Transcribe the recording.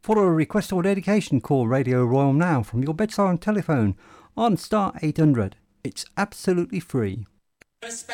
For a request or dedication, call Radio Royal now from your bedside telephone on star 800. It's absolutely free.